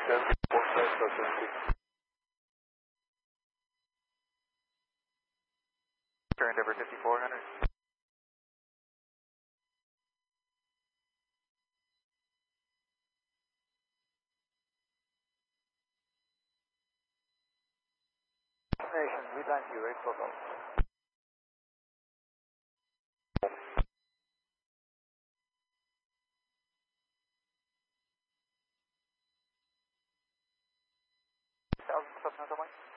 Current over 5400. Nation, we thank you, 840. Subsonic.